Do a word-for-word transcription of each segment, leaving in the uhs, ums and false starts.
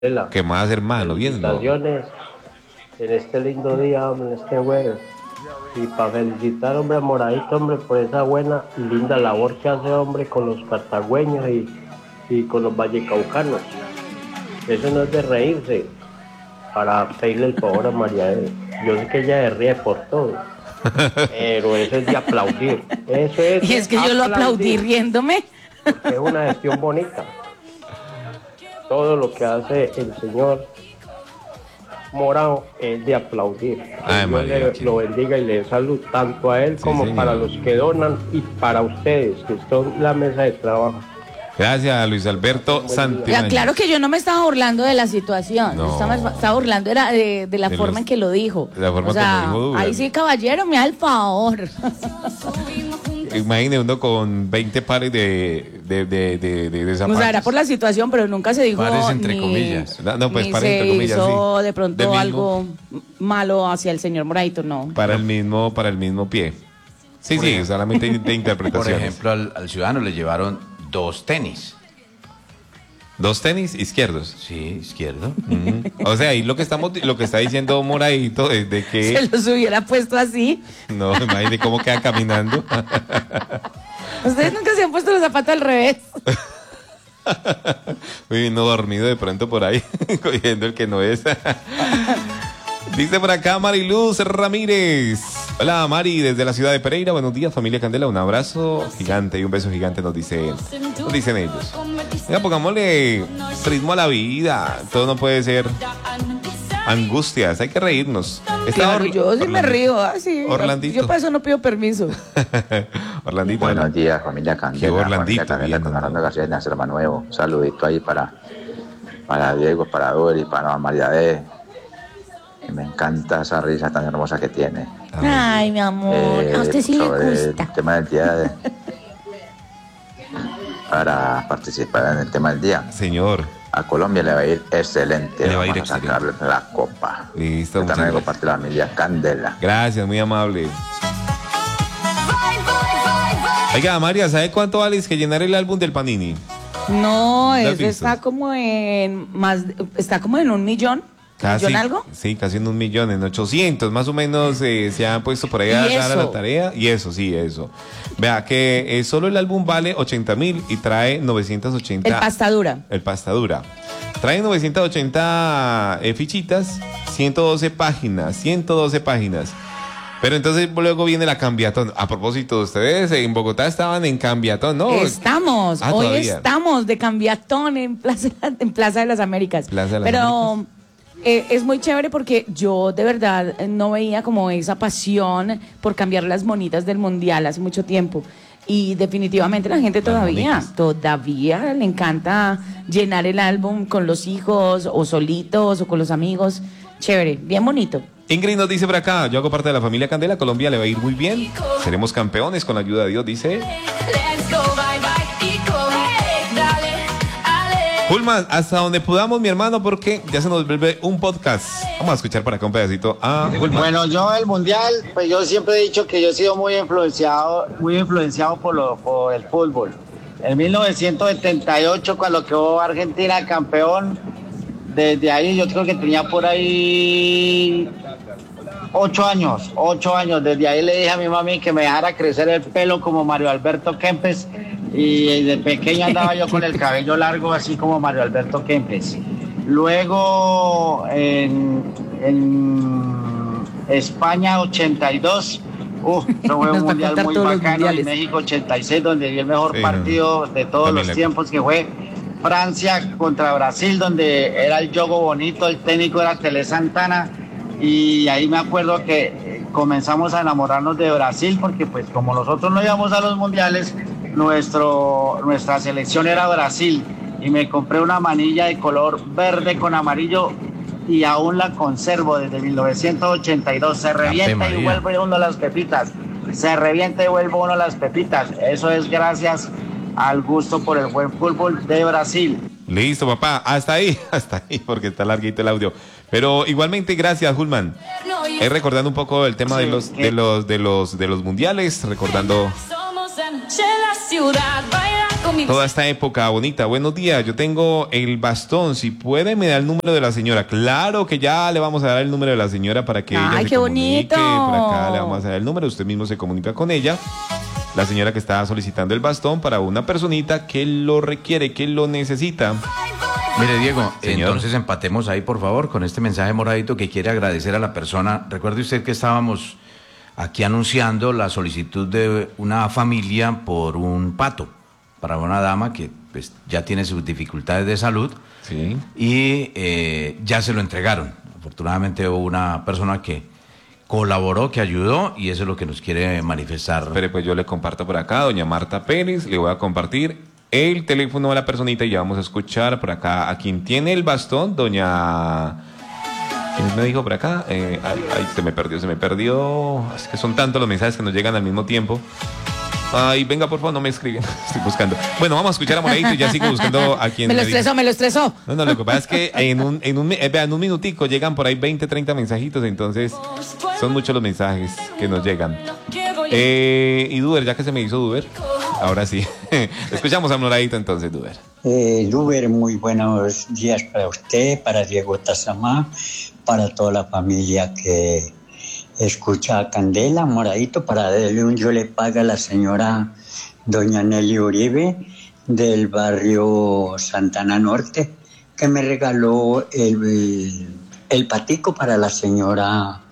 ¿Qué más, hermano? Viendo. Felicitaciones en este lindo día, hombre, en este jueves. Y para felicitar, hombre, a Moradito, hombre, por esa buena y linda labor que hace, hombre, con los cartagüeños y, y con los vallecaucanos. Eso no es de reírse, para pedirle el favor a María Eve. Yo sé que ella se ríe por todo, pero eso es de aplaudir. Eso es Y es que yo lo aplaudí riéndome. Porque es una gestión bonita. Todo lo que hace el señor Morao es de aplaudir. Ay, Dios María, le, qué- lo bendiga y le dé salud tanto a él Sí, como señor. para los que donan y para ustedes, que son la mesa de trabajo. Gracias, Luis Alberto Ya, Santibáñez. claro que yo no me estaba burlando de la situación. No. Yo estaba, estaba burlando era de, de la De forma los- en que lo dijo. de la forma o sea, como dijo Dugan. ahí sí, caballero, me da el favor. Imagine uno con veinte pares de, de, de, de, de- de O zapatos. sea, era por la situación, pero nunca se dijo. Pares entre ni- comillas. No, no, pues, ni pares se entre comillas, hizo sí. de pronto Del mismo- algo malo hacia el señor Moradito, no. Para el mismo, para el mismo pie. Sí, Por sí, ejemplo- solamente de Por interpretaciones. ejemplo, al, al ciudadano le llevaron dos tenis. Dos tenis izquierdos. Sí, izquierdo. Ujú. O sea, ahí lo que estamos, lo que está diciendo Moradito es de Se que los hubiera puesto así. no, imagine cómo queda caminando. Ustedes nunca se han puesto los zapatos al revés. Uy, no dormido de pronto por ahí, cogiendo el que no es. Dice por acá Mariluz Ramírez. Hola Mari, desde la ciudad de Pereira. Buenos días, familia Candela. Un abrazo gigante y un beso gigante nos dice, nos dicen ellos. Venga, pongámosle ritmo a la vida. Todo no puede ser angustias, hay que reírnos. Está Claro, Orla- yo sí me Orlandi- río. ah, sí. Orlandito. Yo para eso no pido permiso. Orlandito. Buenos días, familia Candela. Qué Orlandito, familia Candela bien, con ¿no? Orlando García de Nacerma Nuevo. Un saludito ahí para, para Diego, para Dori, para María D. Que me encanta esa risa tan hermosa que tiene. Ay, mi amor. Eh, A usted sí le sobre gusta. el tema del día de- para participar en el tema del día. Señor. A Colombia le va a ir excelente. Le va a ir Vamos a sacar la copa. Listo, Esta muchas nueva gracias. parte de la familia Candela. Gracias, muy amable. Oiga, María, ¿sabe cuánto vale es que llenar el álbum del Panini? No, ¿Lo has eso visto? está como en más, está como en un millón. Casi, ¿Millón algo? Sí, casi en un millón, en ochocientos, más o menos eh, se han puesto por ahí a ¿Y dar a eso? la tarea. Y eso, sí, eso. Vea que eh, solo el álbum vale ochenta mil y trae novecientos ochenta. El pastadura. El pastadura. Trae novecientos ochenta eh, fichitas, ciento doce páginas, ciento doce páginas. Pero entonces luego viene la cambiatón. A propósito, ustedes en Bogotá estaban en cambiatón, ¿no? Estamos, Ah, hoy todavía. estamos de cambiatón en Plaza, en Plaza de las Américas. Plaza de las Pero eh, es muy chévere porque yo de verdad eh, no veía como esa pasión por cambiar las monitas del mundial hace mucho tiempo. Y definitivamente la gente todavía, monitas. todavía le encanta llenar el álbum con los hijos o solitos o con los amigos. Chévere, bien bonito. Ingrid nos dice por acá, yo hago parte de la familia Candela, Colombia le va a ir muy bien, seremos campeones con la ayuda de Dios, dice. Julman, hasta donde podamos, mi hermano, porque ya se nos vuelve un podcast. Vamos a escuchar por acá un pedacito a Julman. Bueno, yo el mundial, pues yo siempre he dicho que yo he sido muy influenciado, muy influenciado por, lo, por el fútbol. En mil novecientos setenta y ocho, cuando quedó Argentina campeón, desde ahí yo creo que tenía por ahí ocho años, ocho años. Desde ahí le dije a mi mami que me dejara crecer el pelo como Mario Alberto Kempes, y de pequeño andaba yo con el cabello largo así como Mario Alberto Kempes. Luego en, en España ochenta y dos, uh, eso fue Nos va un a mundial contar muy todos los bacano. En mundiales. México ochenta y seis, donde vi el mejor Sí, partido de todos también los le- tiempos, que fue Francia contra Brasil, donde era el juego bonito, el técnico era Tele Santana, y ahí me acuerdo que eh, comenzamos a enamorarnos de Brasil, porque pues como nosotros no íbamos a los mundiales, nuestro, nuestra selección era Brasil, y me compré una manilla de color verde con amarillo y aún la conservo desde mil novecientos ochenta y dos. Se revienta y María. vuelve uno las pepitas, se revienta y vuelve uno las pepitas. Eso es gracias al gusto por el buen fútbol de Brasil. Listo, papá, hasta ahí, hasta ahí, porque está larguito el audio. Pero igualmente, gracias, Julman. Eh, recordando un poco el tema de los, de los, de los, de los mundiales, recordando Somos en la ciudad, baila toda esta época bonita. Buenos días, yo tengo el bastón, si puede me da el número de la señora. Claro que ya le vamos a dar el número de la señora para que Ay, ella se qué comunique. bonito. Por acá le vamos a dar el número, usted mismo se comunica con ella. La señora que está solicitando el bastón para una personita que lo requiere, que lo necesita. Mire, Diego, Señor. entonces empatemos ahí, por favor, con este mensaje moradito que quiere agradecer a la persona. Recuerde usted que estábamos aquí anunciando la solicitud de una familia por un pato para una dama que pues, ya tiene sus dificultades de salud. Sí. Y eh, ya se lo entregaron. Afortunadamente hubo una persona que colaboró, que ayudó, y eso es lo que nos quiere manifestar. Pero pues yo le comparto por acá, doña Marta Pérez, le voy a compartir el teléfono de la personita y ya vamos a escuchar por acá a quien tiene el bastón, doña... ¿Quién me dijo por acá? Eh, ay, ay, se me perdió, se me perdió. Es que son tantos los mensajes que nos llegan al mismo tiempo. Ay, venga, por favor, no me escriben. Estoy buscando. Bueno, vamos a escuchar a Moradito y ya sigo buscando a quien Me lo me diga. estresó, me lo estresó. No, no, lo que pasa es que en un, en un, eh, vea, en un minutico llegan por ahí veinte, treinta mensajitos, entonces son muchos los mensajes que nos llegan. Eh, y Duber, ya que se me hizo Duber, ahora sí. Escuchamos a Moradito entonces, Duber. Eh, Luber, muy buenos días para usted, para Diego Tazamá, para toda la familia que escucha a Candela. Moradito, para darle un yo le paga a la señora doña Nelly Uribe del barrio Santana Norte, que me regaló el, el patico para la señora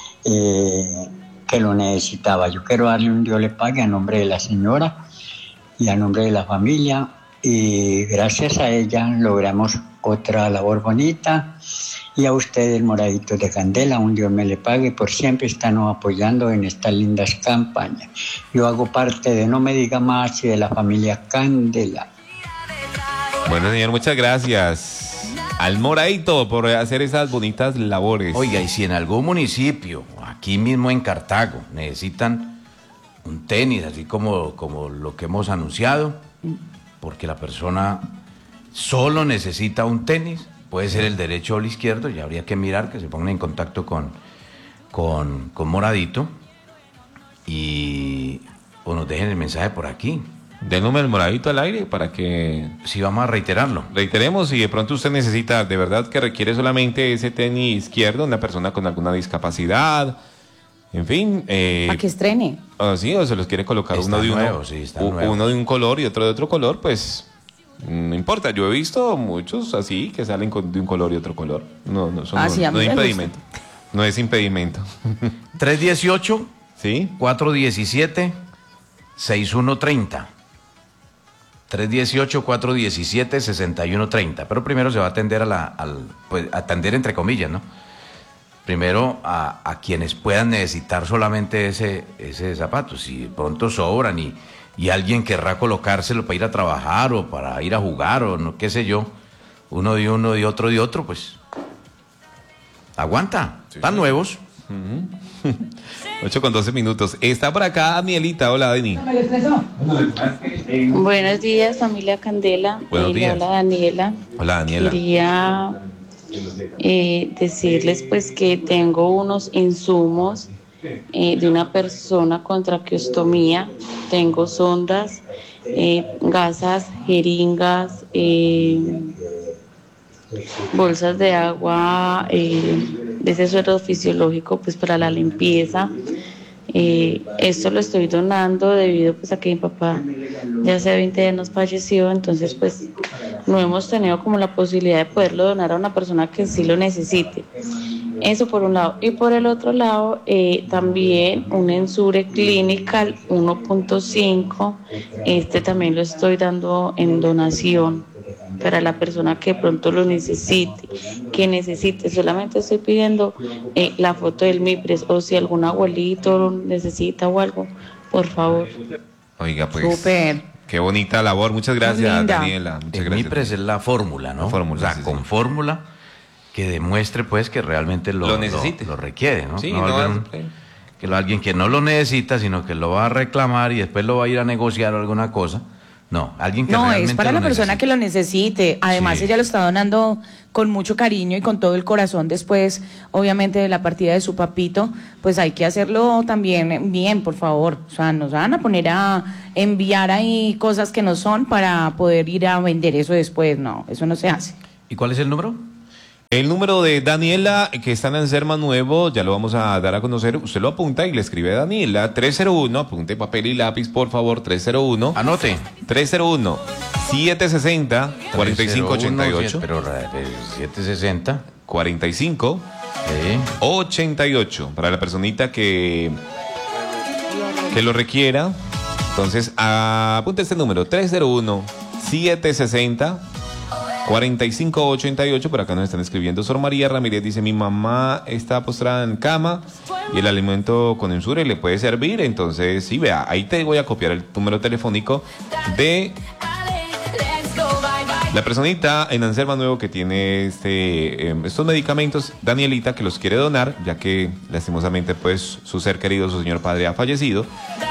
eh, que lo necesitaba. Yo quiero darle un yo le pague a nombre de la señora y a nombre de la familia, y gracias a ella logramos otra labor bonita. Y a ustedes, Moraditos de Candela, un Dios me le pague por siempre estarnos apoyando en estas lindas campañas. Yo hago parte de No Me Diga Más y de la familia Candela. Bueno, señor, muchas gracias al Moradito por hacer esas bonitas labores. Oiga, y si en algún municipio, aquí mismo en Cartago, necesitan un tenis, así como, como lo que hemos anunciado, porque la persona solo necesita un tenis, puede ser el derecho o el izquierdo, ya habría que mirar que se pongan en contacto con, con, con Moradito y o nos dejen el mensaje por aquí. Den número del Moradito al aire para que... Sí, vamos a reiterarlo. Reiteremos, si de pronto usted necesita, de verdad que requiere solamente ese tenis izquierdo, una persona con alguna discapacidad, en fin. Eh, Para que estrene. o sí, o se los quiere colocar Está uno de nuevo, uno, sí, está u- nuevo. uno de un color y otro de otro color, pues no importa. Yo he visto muchos así que salen con, de un color y otro color. No, no, eso Ah, no, sí, a mí no es me impedimento. No es impedimento. tres dieciocho, ¿Sí? cuatro diecisiete, sesenta y uno treinta. tres dieciocho, cuatro diecisiete, sesenta y uno treinta. Pero primero se va a atender a la, al, pues, atender entre comillas, ¿no? Primero a, a quienes puedan necesitar solamente ese, ese zapato. Si de pronto sobran y, y alguien querrá colocárselo para ir a trabajar o para ir a jugar o no, qué sé yo, uno de uno y otro de otro, pues aguanta. Sí, Están sí. nuevos. ocho con doce minutos. Está por acá Danielita. Hola, Dani. Buenos días, familia Candela. Buenos Eh, le días. habla Daniela. Hola, Daniela. Quería eh, decirles pues que tengo unos insumos eh, de una persona con traqueostomía. Tengo sondas, eh, gasas, jeringas, eh, bolsas de agua, eh, de ese suero fisiológico pues para la limpieza. Eh, esto lo estoy donando debido pues a que mi papá ya hace veinte años falleció, entonces pues no hemos tenido como la posibilidad de poderlo donar a una persona que sí lo necesite. Eso por un lado. Y por el otro lado, eh, también un Ensure Clinical uno punto cinco, este también lo estoy dando en donación para la persona que pronto lo necesite, que necesite. Solamente estoy pidiendo eh, la foto del MIPRES, o si algún abuelito lo necesita o algo, por favor. Oiga, pues. Súper. Qué bonita labor. Muchas gracias, linda. Daniela. Muchas El gracias. MIPRES es la fórmula, ¿no? La fórmula, O sea, sí, con sí. fórmula que demuestre pues que realmente lo, Lo necesite. lo, lo requiere, ¿no? Sí, no no, alguien, es- que lo- alguien que no lo necesita, sino que lo va a reclamar y después lo va a ir a negociar o alguna cosa, No, alguien que No, realmente es para lo la persona necesite. que lo necesite. Además, Sí. ella lo está donando con mucho cariño y con todo el corazón después, obviamente, de la partida de su papito. Pues hay que hacerlo también bien, por favor. O sea, nos van a poner a enviar ahí cosas que no son para poder ir a vender eso después. No, eso no se hace. ¿Y cuál es el número? El número de Daniela, que está en Anserma Nuevo, ya lo vamos a dar a conocer. Usted lo apunta y le escribe a Daniela. tres cero uno, apunte papel y lápiz, por favor. tres cero uno. Anote. tres cero uno, siete seis cero, cuatro cinco ocho ocho. Pero siete sesenta. cuarenta y cinco Sí. ochenta y ocho. Para la personita que, que lo requiera. Entonces, apunte este número. tres cero uno, siete seis cero, cuarenta y cinco ochenta y ocho. Por acá nos están escribiendo. Sor María Ramírez dice: mi mamá está postrada en cama y el alimento con ensure le puede servir. Entonces, sí, vea, ahí te voy a copiar el número telefónico de la personita en Anselma Nuevo que tiene este, eh, estos medicamentos, Danielita, que los quiere donar, ya que lastimosamente pues su ser querido, su señor padre ha fallecido.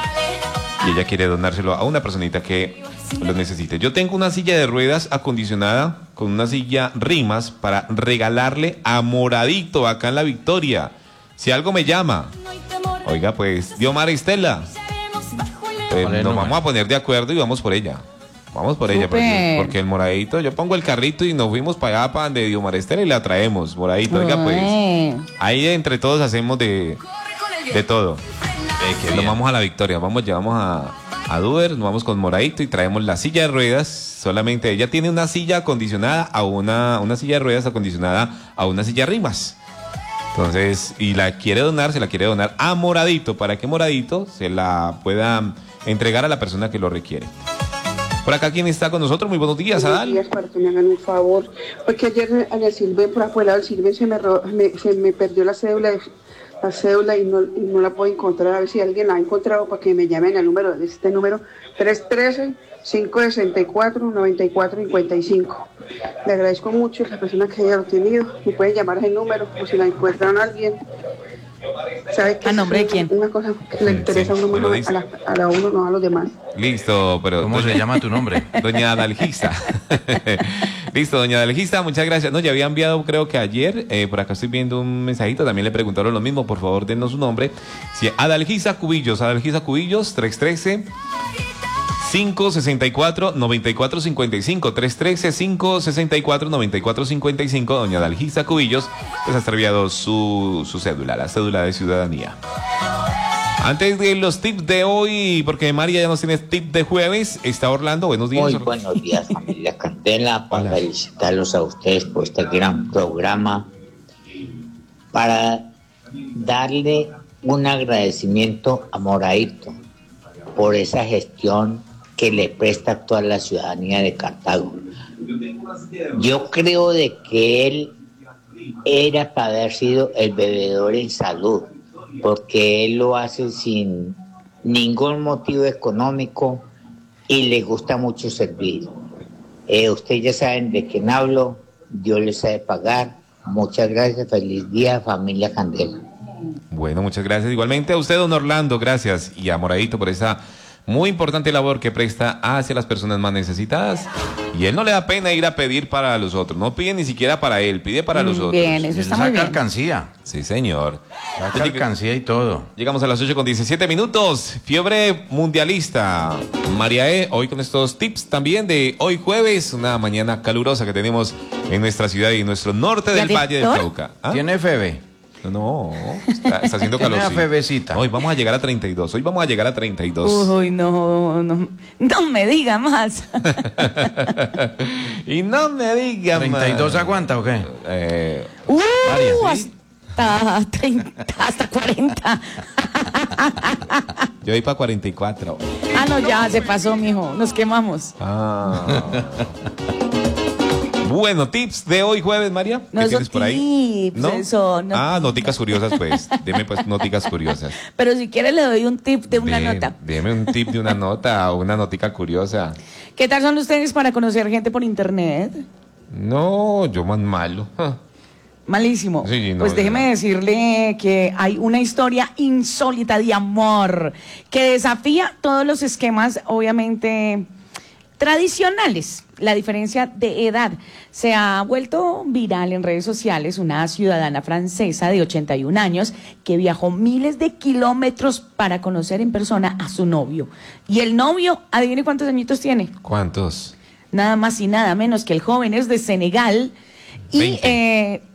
Y ella quiere donárselo a una personita que lo necesite. Yo tengo una silla de ruedas acondicionada con una silla Rimas para regalarle a Moradito acá en La Victoria. Si algo me llama. Oiga, pues, Diomara Estela. Pues, nos vamos a poner de acuerdo y vamos por ella. Vamos por ella, porque, porque el Moradito, yo pongo el carrito y nos fuimos para allá, para donde Diomara Estela, y la traemos. Moradito, oiga, pues, ahí entre todos hacemos de, de todo. Eh, Nos vamos a La Victoria, vamos, llevamos a, a Duber, nos vamos con Moradito y traemos la silla de ruedas. Solamente ella tiene una silla acondicionada a una, una silla de ruedas acondicionada a una silla Rimas. Entonces, y la quiere donar, se la quiere donar a Moradito, para que Moradito se la pueda entregar a la persona que lo requiere. Por acá, ¿quién está con nosotros? Muy buenos días, Adal. Buenos días, para que me hagan un favor. Porque ayer en el Silven, por afuera del Silven, se me, ro- me, se me perdió la cédula, la cédula y no, y no la puedo encontrar. A ver si alguien la ha encontrado para que me llamen al número, este número, tres uno tres, cinco seis cuatro, nueve cuatro cinco cinco. Le agradezco mucho a la persona que haya lo tenido. Me pueden llamar a ese número o si la encuentran a alguien. ¿Sabe qué? ¿A nombre de quién? Una cosa que le interesa a uno, me lo a dice. la, a la uno, no a los demás. Listo, pero... ¿Cómo se llama tu nombre? Doña Adalgisa. Listo, doña Adalgisa, muchas gracias. No, ya había enviado, creo que ayer, eh, por acá estoy viendo un mensajito, también le preguntaron lo mismo, por favor, denos su nombre. Sí, Adalgisa Cubillos, Adalgisa Cubillos, tres uno tres, cinco seis cuatro, nueve cuatro cinco cinco, tres uno tres, cinco seis cuatro, nueve cuatro cinco cinco, doña Adalgisa Cubillos, pues ha extraviado su, su cédula, la cédula de ciudadanía. Antes de los tips de hoy, porque María ya nos tiene tip de jueves, está Orlando, buenos días. Muy buenos días, familia Candela, para felicitarlos a ustedes por este gran programa, para darle un agradecimiento a Moradito por esa gestión que le presta a toda la ciudadanía de Cartago. Yo creo de que él era para haber sido el bebedor en salud, porque él lo hace sin ningún motivo económico y le gusta mucho servir. Eh, ustedes ya saben de quién hablo, Dios les sabe pagar. Muchas gracias, feliz día, familia Candela. Bueno, muchas gracias. Igualmente a usted, don Orlando, gracias. Y a Moradito por esa muy importante labor que presta hacia las personas más necesitadas. Y él no le da pena ir a pedir para los otros. No pide ni siquiera para él, pide para los otros. Bien, eso está muy bien. Saca alcancía. Sí, señor. Saca alcancía y todo. Llegamos a las ocho con diecisiete minutos. Fiebre mundialista. María E, hoy con estos tips también de hoy jueves, una mañana calurosa que tenemos en nuestra ciudad y en nuestro norte del Valle del Cauca. ¿Ah? ¿Tiene F B? No, está, está haciendo calor. Tiene febecita. Hoy vamos a llegar a treinta y dos. Hoy vamos a llegar a treinta y dos. Uy, no, no, no me diga más. Y no me diga más. ¿treinta y dos aguanta o qué? Eh, Uh, varias, ¿sí? hasta treinta, hasta cuarenta. Yo voy para cuarenta y cuatro. Ah, no, ya se pasó, mijo. Nos quemamos. Ah. Bueno, tips de hoy jueves, María. ¿Qué No son tienes por ahí? tips, eso, no. Ah, noticas curiosas, pues. Deme pues noticas curiosas. Pero si quiere le doy un tip de una Deme- nota. Deme un tip de una nota o una notica curiosa. ¿Qué tal son ustedes para conocer gente por internet? No, yo más malo. Malísimo. Sí, no, pues déjeme no. decirle que hay una historia insólita de amor que desafía todos los esquemas, obviamente, tradicionales. La diferencia de edad se ha vuelto viral en redes sociales. Una ciudadana francesa de ochenta y un años que viajó miles de kilómetros para conocer en persona a su novio. Y el novio, adivine cuántos añitos tiene. ¿Cuántos? Nada más y nada menos que el joven es de Senegal y eh,